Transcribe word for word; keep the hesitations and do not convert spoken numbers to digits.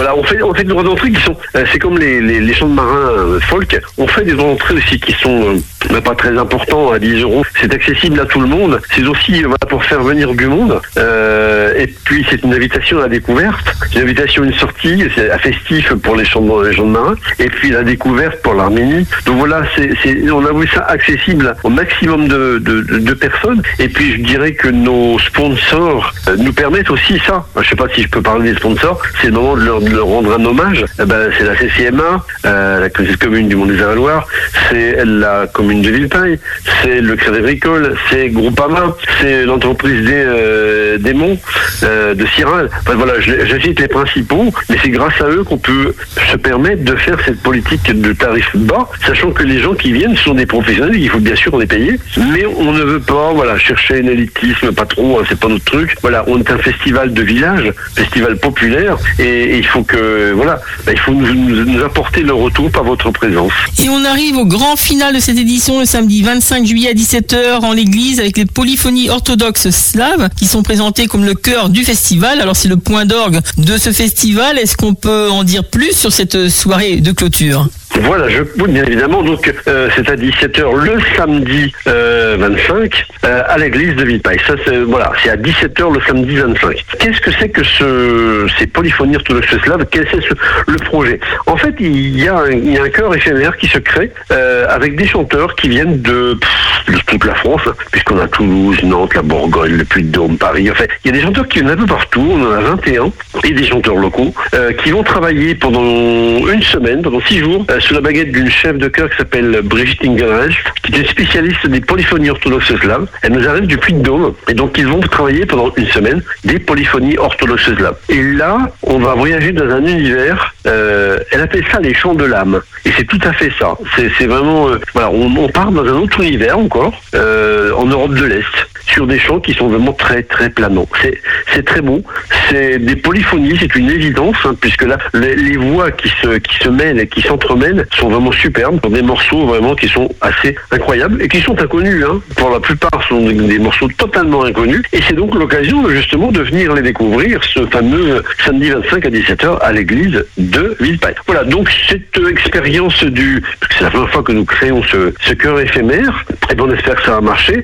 Voilà, on fait, on fait des droits d'entrée qui sont, euh, c'est comme les, les, les chants de marins euh, folk, on fait des droits d'entrée aussi qui sont euh, pas très importants, à dix euros. C'est accessible à tout le monde. C'est aussi euh, voilà, pour faire venir du monde. Euh, et puis c'est une invitation à la découverte, une invitation à une sortie, c'est à festif pour les chants de, les chants de marins, et puis la découverte pour l'Arménie. Donc voilà, c'est, c'est, on a voulu ça accessible au maximum de, de, de, de personnes. Et puis je dirais que nos sponsors euh, nous permettent aussi ça. Je sais pas si je peux parler des sponsors. C'est le moment de leur, de leur rendre un hommage. Eh ben, c'est la C C M A, euh, la commune du Mont-des-Avaloirs, c'est la commune de Villepinte, c'est le Crédit Agricole, c'est Groupama, c'est l'entreprise des, euh, des Monts, euh, de Ciral. Enfin, voilà, j'agite les principaux, mais c'est grâce à eux qu'on peut se permettre de faire cette politique de tarifs bas, sachant que les gens qui viennent sont des professionnels, il faut bien sûr les payer, mais on ne veut pas, voilà, chercher un élitisme, pas trop, hein, c'est pas notre truc. Voilà, on est un festival de village, festival populaire, et, et il faut que, voilà, bah, il faut nous, nous, nous apporter le retour par votre présence. Et on arrive au grand final de cette édition le samedi vingt-cinq juillet à dix-sept heures en l'église avec les polyphonies orthodoxes slaves qui sont présentées comme le cœur du festival. Alors c'est le point d'orgue de ce festival. Est-ce qu'on peut en dire plus sur cette soirée de clôture ? Voilà, je oui, bien évidemment, donc euh, c'est à dix-sept heures le samedi euh, vingt-cinq euh, à l'église de Villepinte. Ça c'est voilà, c'est à dix-sept heures le samedi vingt-cinq. Qu'est-ce que c'est que ce ces polyphonies orthodoxes slaves? Quel c'est ce, le projet? En fait, il y a un, il y a un chœur éphémère qui se crée euh, avec des chanteurs qui viennent de, pff, de toute la France, hein, puisqu'on a Toulouse, Nantes, la Bourgogne, le Puy-de-Dôme, Paris. Enfin, il y a des chanteurs qui viennent un peu partout. On en a vingt et un et des chanteurs locaux euh, qui vont travailler pendant une semaine, pendant six jours. Euh, sous la baguette d'une chef de chœur qui s'appelle Brigitte Ingelreich, qui est spécialiste des polyphonies orthodoxes slaves. Elle nous arrive du Puy-de-Dôme, et donc ils vont travailler pendant une semaine des polyphonies orthodoxes slaves. Et là, on va voyager dans un univers, euh, elle appelle ça les chants de l'âme. Et c'est tout à fait ça. C'est, c'est vraiment, euh, voilà, on, on part dans un autre univers encore, euh, en Europe de l'Est, sur des chants qui sont vraiment très très planants. C'est, c'est très beau. C'est des polyphonies, c'est une évidence, hein, puisque là, les, les voix qui se, qui se mêlent et qui s'entremêlent sont vraiment superbes, des morceaux vraiment qui sont assez incroyables et qui sont inconnus. Hein. Pour la plupart, ce sont des, des morceaux totalement inconnus. Et c'est donc l'occasion justement de venir les découvrir, ce fameux samedi vingt-cinq à dix-sept heures à l'église de Villepinte. Voilà, donc cette expérience du, c'est la première fois que nous créons ce, ce chœur éphémère, et bien on espère que ça va marcher.